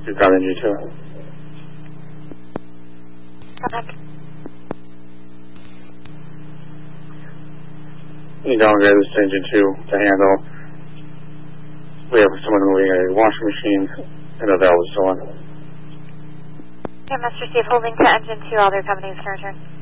You've got engine 2. Contact. You downgrade this to engine 2 to handle. We have someone moving a washing machine and a valve is still on. Yeah, Master Steve, holding to engine 2, all their companies can return.